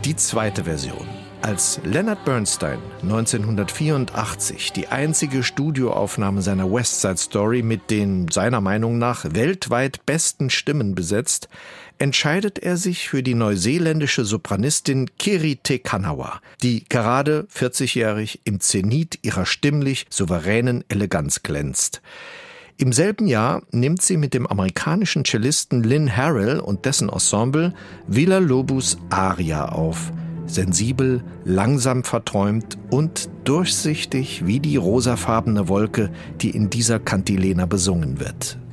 die zweite Version. Als Leonard Bernstein 1984 die einzige Studioaufnahme seiner West Side Story mit den seiner Meinung nach weltweit besten Stimmen besetzt, entscheidet er sich für die neuseeländische Sopranistin Kiri Te Kanawa, die gerade 40-jährig im Zenit ihrer stimmlich souveränen Eleganz glänzt. Im selben Jahr nimmt sie mit dem amerikanischen Cellisten Lynn Harrell und dessen Ensemble Villa-Lobos Aria auf. Sensibel, langsam verträumt und durchsichtig wie die rosafarbene Wolke, die in dieser Cantilena besungen wird.